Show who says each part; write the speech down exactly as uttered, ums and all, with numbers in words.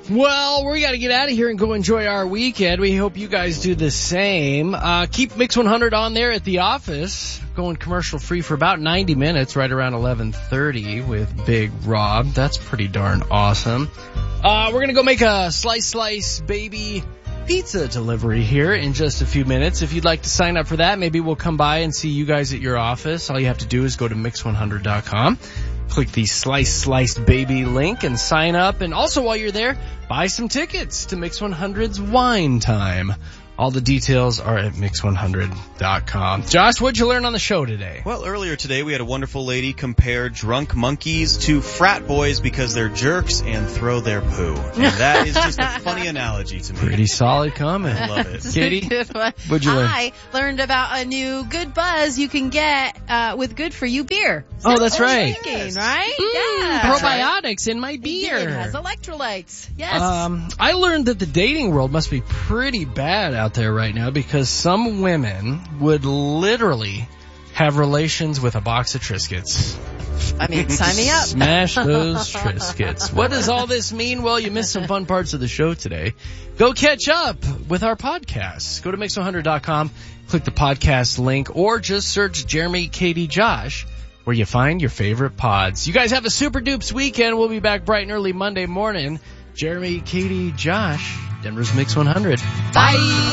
Speaker 1: Well, we got to get out of here and go enjoy our weekend. We hope you guys do the same. Uh, keep Mix one hundred on there at the office. Going commercial free for about ninety minutes, right around eleven thirty with Big Rob. That's pretty darn awesome. Uh, we're going to go make a Slice Slice Baby pizza delivery here in just a few minutes. If you'd like to sign up for that, maybe we'll come by and see you guys at your office. All you have to do is go to mix one hundred dot com. Click the Slice Sliced Baby link and sign up. And also while you're there, buy some tickets to Mix one hundred's Wine Time. All the details are at mix one hundred dot com. Josh, what'd you learn on the show today?
Speaker 2: Well, earlier today we had a wonderful lady compare drunk monkeys to frat boys because they're jerks and throw their poo. And that is just a funny analogy to me.
Speaker 1: Pretty solid comment.
Speaker 2: I love it.
Speaker 1: Katie,
Speaker 3: Good one.
Speaker 1: what'd you learn?
Speaker 3: I learned about a new good buzz you can get uh, with Good For You beer.
Speaker 1: Oh, that's right.
Speaker 3: Thinking,
Speaker 2: Yes.
Speaker 3: right?
Speaker 1: Mm,
Speaker 3: Yeah.
Speaker 1: probiotics in my beer.
Speaker 3: It has electrolytes. Yes.
Speaker 1: Um, I learned that the dating world must be pretty bad out there right now because some women would literally have relations with a box of Triscuits.
Speaker 3: I mean, sign me up.
Speaker 1: Smash those Triscuits. What does all this mean? Well, you missed some fun parts of the show today. Go catch up with our podcasts. Go to mix one hundred dot com, click the podcast link, or just search Jeremy, Katie, Josh, where you find your favorite pods. You guys have a super dupes weekend. We'll be back bright and early Monday morning. Jeremy, Katie, Josh, Denver's Mix one hundred.
Speaker 3: Bye.